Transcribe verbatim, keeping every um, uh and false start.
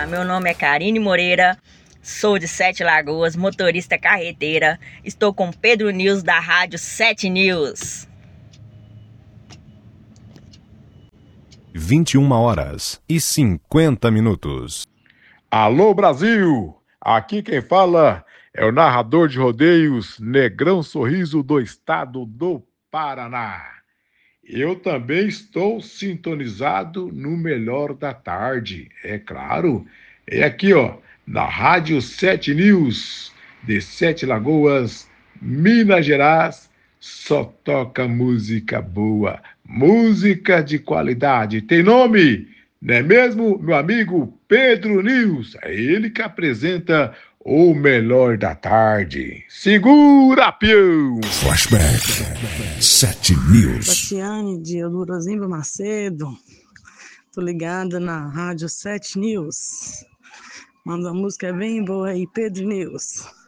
meu nome é Karine Moreira, sou de Sete Lagoas, motorista carreteira. Estou com Pedro News da Rádio Sete News. vinte e uma horas e cinquenta minutos. Alô, Brasil! Aqui quem fala é o narrador de rodeios Negrão Sorriso do estado do Paraná. Eu também estou sintonizado no Melhor da Tarde, é claro. É aqui, ó, na Rádio Sete News, de Sete Lagoas, Minas Gerais. Só toca música boa, música de qualidade. Tem nome, não é mesmo, meu amigo Pedro News? É ele que apresenta o Melhor da Tarde. Segura, peão! Flashback Sete News. Tatiane de Elurozimba Macedo. Tô ligada na Rádio Sete News. Manda uma música bem boa aí, Pedro News.